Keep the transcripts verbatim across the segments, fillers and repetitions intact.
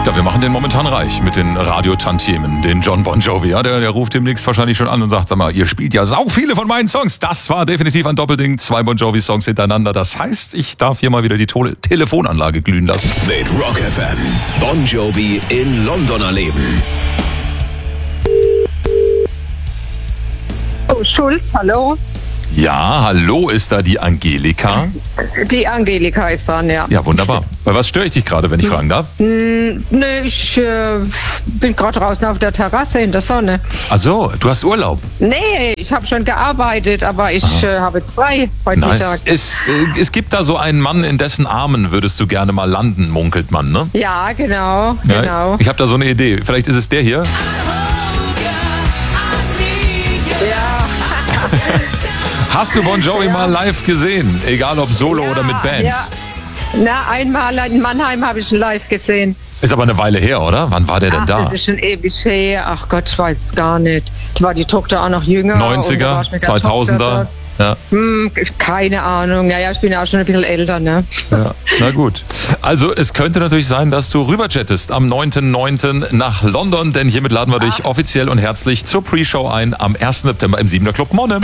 Ja, wir machen den momentan reich mit den Radiotantiemen, den John Bon Jovi. Ja, der, der ruft demnächst wahrscheinlich schon an und sagt, sag mal, ihr spielt ja sau viele von meinen Songs. Das war definitiv ein Doppelding, zwei Bon Jovi-Songs hintereinander. Das heißt, ich darf hier mal wieder die Tole- Telefonanlage glühen lassen. Mit Rock F M. Bon Jovi in London erleben. Oh, Schulz, hallo. Ja, hallo, ist da die Angelika? Die Angelika ist dran, ja. Ja, wunderbar. Bei was störe ich dich gerade, wenn ich fragen darf? Hm, nee, ich äh, bin gerade draußen auf der Terrasse in der Sonne. Ach so, du hast Urlaub. Nee, ich habe schon gearbeitet, aber ich äh, habe jetzt frei heute Nice. Mittag. Es, äh, es gibt da so einen Mann, in dessen Armen würdest du gerne mal landen, munkelt man, ne? Ja, genau, Ja, genau. ich habe da so eine Idee. Vielleicht ist es der hier. Ja. Hast du Bon Jovi mal live gesehen? Egal ob solo Ja, oder mit Band. Ja. Na, einmal in Mannheim habe ich ihn live gesehen. Ist aber eine Weile her, oder? Wann war der denn Ach, da? das ist schon ewig her. Ach Gott, ich weiß es gar nicht. Da war die Tochter auch noch jünger. und da war neunziger, ich mit der zweitausender? Tochter Ja, Hm, keine Ahnung. Naja, ich bin ja auch schon ein bisschen älter, ne? ja, na gut. Also es könnte natürlich sein, dass du rüberchattest am neunten neunten nach London, denn hiermit laden wir dich offiziell und herzlich zur Pre-Show ein am ersten September im Siebener Club Monnem.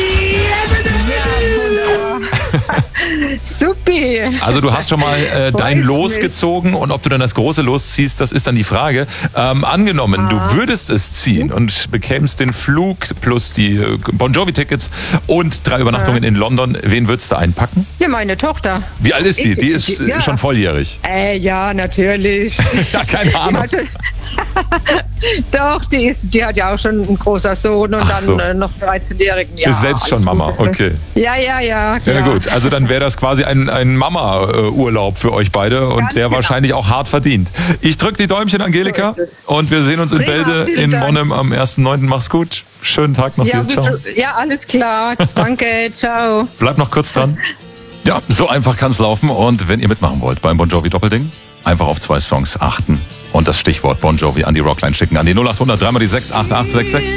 Supi. Also du hast schon mal äh, dein Weiß Los nicht. gezogen und ob du dann das große Los ziehst, das ist dann die Frage. Ähm, angenommen, du würdest es ziehen und bekämst den Flug plus die äh, Bon Jovi-Tickets und drei Übernachtungen in London, wen würdest du einpacken? Ja, meine Tochter. Wie alt ist die? Ich- Die ist äh, ja. schon volljährig. Äh, ja, natürlich. Ja, keine Die Ahnung. hat schon- Doch, die, ist, die hat ja auch schon einen großer Sohn und Ach dann so. äh, noch dreizehn-jährigen. Ja, Ist selbst schon alles Mama, Gute. okay. Ja, ja, ja. Ja klar. gut, also dann wäre das quasi ein, ein Mama-Urlaub für euch beide und Ganz der genau. wahrscheinlich auch hart verdient. Ich drücke die Däumchen, Angelika, So ist es. und wir sehen uns in Prima, Bälde vielen in Dank. Monnem am ersten neunten Mach's gut. Schönen Tag noch Ja, dir. Ciao. bitte- ja, alles klar. Danke, ciao. Bleib noch kurz dran. Ja, so einfach kann's laufen. Und wenn ihr mitmachen wollt beim Bon Jovi Doppelding, einfach auf zwei Songs achten und das Stichwort Bon Jovi an die Rockline schicken. An die null acht hundert, dreimal die sechs acht acht sechs sechs.